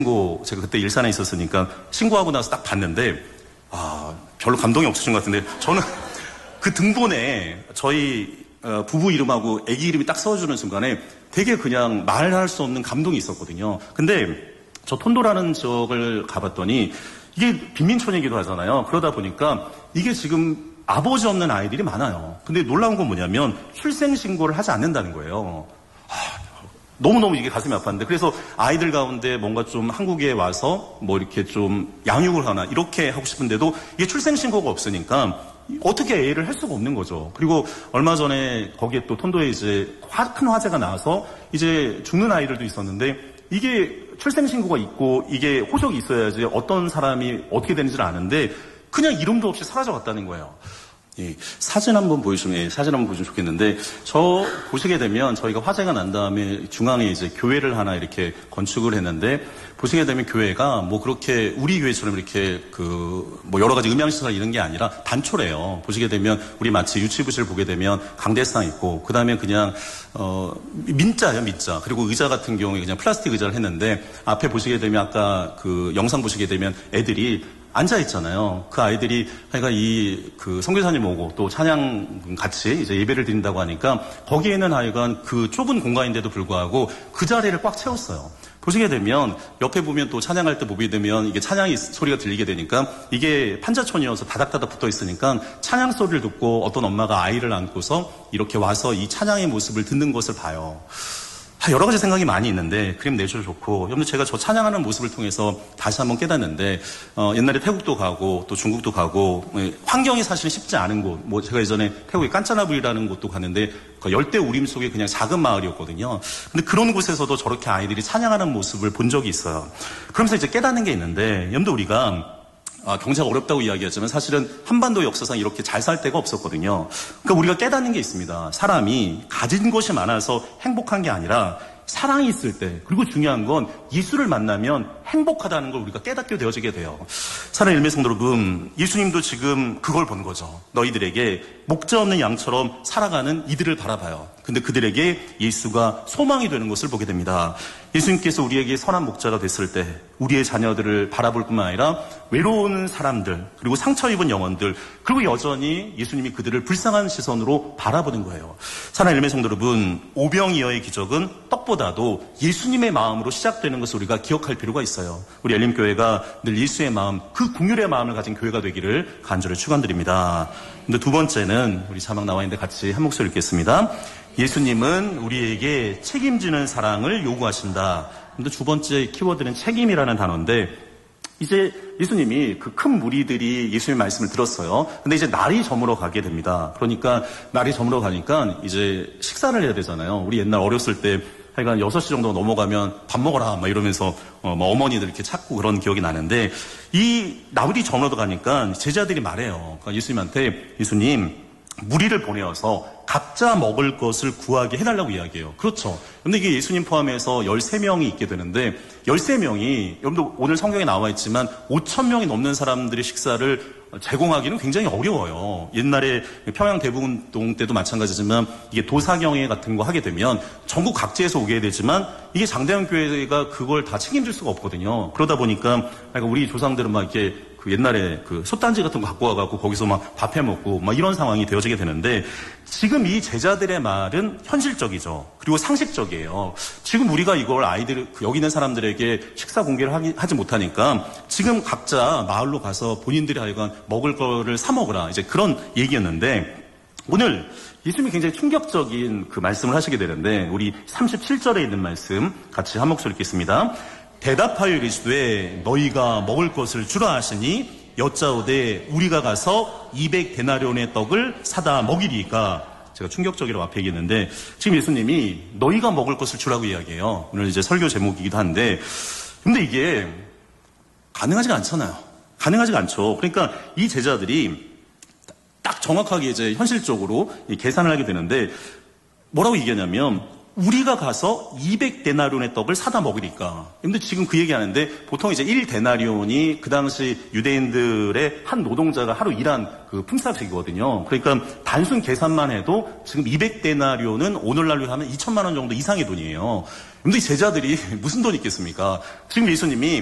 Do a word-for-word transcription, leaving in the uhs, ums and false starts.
신고, 제가 그때 일산에 있었으니까 신고하고 나서 딱 봤는데, 아, 별로 감동이 없으신 것 같은데, 저는 그 등본에 저희 부부 이름하고 아기 이름이 딱 써주는 순간에 되게 그냥 말할 수 없는 감동이 있었거든요. 근데 저 톤도라는 지역을 가봤더니 이게 빈민촌이기도 하잖아요. 그러다 보니까 이게 지금 아버지 없는 아이들이 많아요. 근데 놀라운 건 뭐냐면 출생신고를 하지 않는다는 거예요. 하, 너무너무 이게 가슴이 아팠는데, 그래서 아이들 가운데 뭔가 좀 한국에 와서 뭐 이렇게 좀 양육을 하나 이렇게 하고 싶은데도 이게 출생신고가 없으니까 어떻게 애를 할 수가 없는 거죠. 그리고 얼마 전에 거기에 또 톤도에 이제 화, 큰 화재가 나와서 이제 죽는 아이들도 있었는데, 이게 출생신고가 있고 이게 호적이 있어야지 어떤 사람이 어떻게 되는지를 아는데 그냥 이름도 없이 사라져갔다는 거예요. 예, 사진 한번 보여주면, 예, 사진 한번 보여주면 좋겠는데, 저 보시게 되면 저희가 화재가 난 다음에 중앙에 이제 교회를 하나 이렇게 건축을 했는데, 보시게 되면 교회가 뭐 그렇게 우리 교회처럼 이렇게 그 뭐 여러 가지 음향시설 이런 게 아니라 단초래요. 보시게 되면 우리 마치 유치부실 보게 되면 강대상 있고, 그 다음에 그냥 어 민자예요, 민자. 그리고 의자 같은 경우에 그냥 플라스틱 의자를 했는데, 앞에 보시게 되면 아까 그 영상 보시게 되면 애들이 앉아 있잖아요. 그 아이들이 하여간 이 그 선교사님 오고 또 찬양 같이 이제 예배를 드린다고 하니까 거기에는 하여간 그 좁은 공간인데도 불구하고 그 자리를 꽉 채웠어요. 보시게 되면 옆에 보면 또 찬양할 때 보게 되면 이게 찬양이 소리가 들리게 되니까, 이게 판자촌이어서 다닥다닥 붙어 있으니까 찬양 소리를 듣고 어떤 엄마가 아이를 안고서 이렇게 와서 이 찬양의 모습을 듣는 것을 봐요. 여러 가지 생각이 많이 있는데 그림 내셔도 좋고, 여러분 제가 저 찬양하는 모습을 통해서 다시 한번 깨닫는데, 어, 옛날에 태국도 가고 또 중국도 가고, 예, 환경이 사실 쉽지 않은 곳, 뭐 제가 예전에 태국의 깐짜나불이라는 곳도 갔는데 그 열대 우림 속에 그냥 작은 마을이었거든요. 근데 그런 곳에서도 저렇게 아이들이 찬양하는 모습을 본 적이 있어요. 그러면서 이제 깨닫는 게 있는데, 여러분들 우리가 아, 경제가 어렵다고 이야기하지만 사실은 한반도 역사상 이렇게 잘 살 때가 없었거든요. 그러니까 우리가 깨닫는 게 있습니다. 사람이 가진 것이 많아서 행복한 게 아니라 사랑이 있을 때, 그리고 중요한 건 예수를 만나면 행복하다는 걸 우리가 깨닫게 되어지게 돼요. 사랑하는 일매 성도 여러분, 예수님도 지금 그걸 본 거죠. 너희들에게 목자 없는 양처럼 살아가는 이들을 바라봐요. 근데 그들에게 예수가 소망이 되는 것을 보게 됩니다. 예수님께서 우리에게 선한 목자가 됐을 때 우리의 자녀들을 바라볼 뿐만 아니라 외로운 사람들, 그리고 상처 입은 영혼들, 그리고 여전히 예수님이 그들을 불쌍한 시선으로 바라보는 거예요. 사랑하는 일매 성도 여러분, 오병이어의 기적은 떡보다도 예수님의 마음으로 시작되는 것을 우리가 기억할 필요가 있어요. 우리 엘림교회가 늘 예수의 마음, 그 긍휼의 마음을 가진 교회가 되기를 간절히 축원드립니다. 근데 두 번째는 우리 자막 나와 있는데 같이 한 목소리 읽겠습니다. 예수님은 우리에게 책임지는 사랑을 요구하신다. 근데 두 번째 키워드는 책임이라는 단어인데, 이제 예수님이 그 큰 무리들이 예수님의 말씀을 들었어요. 근데 이제 날이 저물어 가게 됩니다. 그러니까 날이 저물어 가니까 이제 식사를 해야 되잖아요. 우리 옛날 어렸을 때 하여간 여섯 시 정도 넘어가면 밥 먹어라 막 이러면서 어, 뭐 어머니들 이렇게 찾고 그런 기억이 나는데, 이 날이 저물어 가니까 제자들이 말해요. 그러니까 예수님한테, 예수님 무리를 보내어서 각자 먹을 것을 구하게 해달라고 이야기해요. 그렇죠. 근데 이게 예수님 포함해서 열세 명이 있게 되는데, 열세 명이, 여러분들 오늘 성경에 나와 있지만 오천 명이 넘는 사람들의 식사를 제공하기는 굉장히 어려워요. 옛날에 평양 대부운동 때도 마찬가지지만 이게 도사경회 같은 거 하게 되면 전국 각지에서 오게 되지만 이게 장대한 교회가 그걸 다 책임질 수가 없거든요. 그러다 보니까 우리 조상들은 막 이렇게 그 옛날에 그 솥단지 같은 거 갖고 와갖고 거기서 막 밥 해 먹고 막 이런 상황이 되어지게 되는데, 지금 이 제자들의 말은 현실적이죠. 그리고 상식적이에요. 지금 우리가 이걸 아이들, 여기 있는 사람들에게 식사 공개를 하기, 하지 못하니까 지금 각자 마을로 가서 본인들이 하여간 먹을 거를 사 먹으라, 이제 그런 얘기였는데, 오늘 예수님이 굉장히 충격적인 그 말씀을 하시게 되는데, 우리 삼십칠 절에 있는 말씀 같이 한 목소리 읽겠습니다. 대답하여 이르시되 너희가 먹을 것을 주라 하시니 여짜오되 우리가 가서 이백 데나리온의 떡을 사다 먹이리이까. 제가 충격적이라고 앞에 얘기했는데, 지금 예수님이 너희가 먹을 것을 주라고 이야기해요. 오늘 이제 설교 제목이기도 한데, 근데 이게 가능하지가 않잖아요. 가능하지가 않죠. 그러니까 이 제자들이 딱 정확하게 이제 현실적으로 계산을 하게 되는데, 뭐라고 얘기하냐면 우리가 가서 이백 데나리온의 떡을 사다 먹으니까. 근데 지금 그 얘기 하는데 보통 이제 일 데나리온이 그 당시 유대인들의 한 노동자가 하루 일한 그 품삯이거든요. 그러니까 단순 계산만 해도 지금 이백 데나리온은 오늘날로 하면 이천만 원 정도 이상의 돈이에요. 근데 이 제자들이 무슨 돈이 있겠습니까? 지금 예수님이